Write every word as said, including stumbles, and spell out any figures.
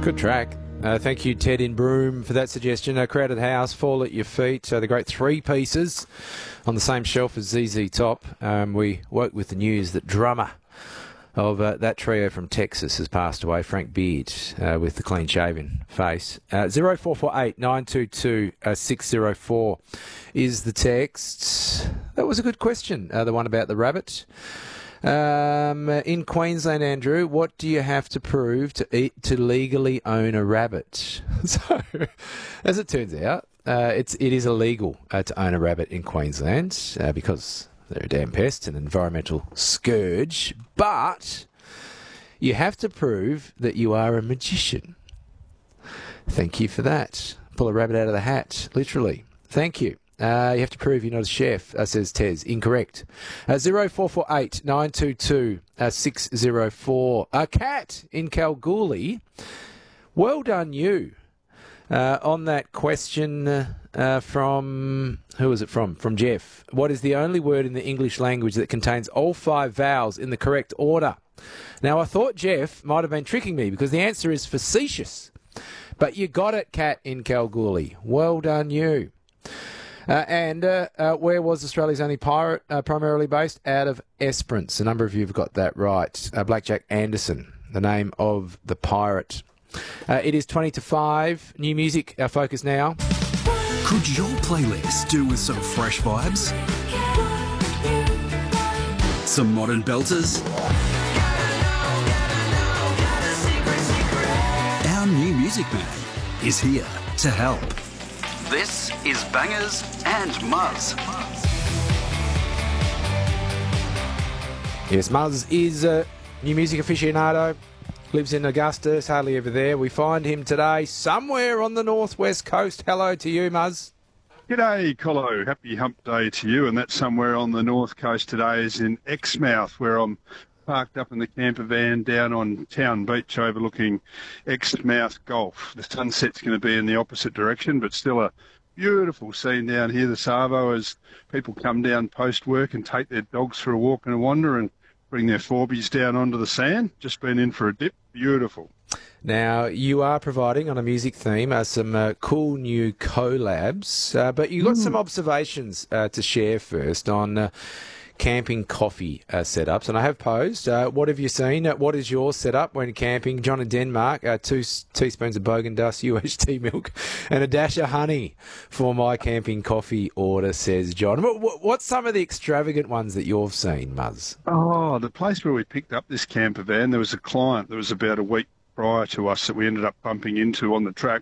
Good track. Uh, thank you, Ted in Broome, for that suggestion. A Crowded House, Fall at Your Feet. Uh, the great three pieces on the same shelf as Z Z Top. Um, we woke with the news that drummer of uh, that trio from Texas has passed away, Frank Beard, uh, with the clean-shaven face. Uh, zero four four eight nine two two six zero four is the text. That was a good question, uh, the one about the rabbit. Um, in Queensland, Andrew, what do you have to prove to eat, to legally own a rabbit? So, as it turns out, uh, it's it is illegal uh, to own a rabbit in Queensland uh, because they're a damn pest, an environmental scourge. But you have to prove that you are a magician. Thank you for that. Pull a rabbit out of the hat, literally. Thank you. Uh, you have to prove you're not a chef, uh, says Tez. Incorrect. Uh, zero four four eight nine two two six zero four. A cat in Kalgoorlie. Well done, you. Uh, on that question uh, from... Who was it from? From Jeff. What is the only word in the English language that contains all five vowels in the correct order? Now, I thought Jeff might have been tricking me because the answer is facetious. But you got it, cat in Kalgoorlie. Well done, you. Uh, and uh, uh, where was Australia's only pirate uh, primarily based? Out of Esperance. A number of you have got that right. Uh, Blackjack Anderson, the name of the pirate. Uh, it is twenty to five. New music, our focus now. Could your playlist do with some fresh vibes? Some modern belters? Our new music man is here to help. This is Bangers and Muzz. Yes, Muzz is a new music aficionado. Lives in Augusta, is hardly ever there. We find him today somewhere on the northwest coast. Hello to you, Muzz. G'day, Colo. Happy hump day to you. And that somewhere on the north coast today is in Exmouth, where I'm parked up in the camper van down on Town Beach overlooking Exmouth Golf. The sunset's going to be in the opposite direction, but still a beautiful scene down here, the Savo, as people come down post-work and take their dogs for a walk and a wander and bring their forbies down onto the sand. Just been in for a dip. Beautiful. Now, you are providing, on a music theme, uh, some uh, cool new collabs, uh, but you got mm. some observations uh, to share first on uh, camping coffee uh, setups, and I have posed. Uh, what have you seen? Uh, what is your setup when camping? John in Denmark, uh, two s- teaspoons of Bogan Dust, U H T milk, and a dash of honey for my camping coffee order, says John. What, what's some of the extravagant ones that you've seen, Muzz? Oh, the place where we picked up this camper van, there was a client that was about a week prior to us that we ended up bumping into on the track.